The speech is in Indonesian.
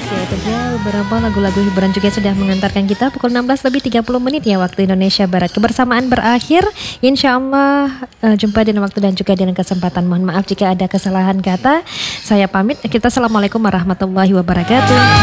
Ya, itu dia beberapa lagu-lagu hiburan juga sudah mengantarkan kita pukul 16 lebih 30 menit ya waktu Indonesia Barat. Kebersamaan berakhir. Insya Allah jumpa di waktu dan juga dengan kesempatan. Mohon maaf jika ada kesalahan kata. Saya pamit. Kita assalamualaikum warahmatullahi wabarakatuh.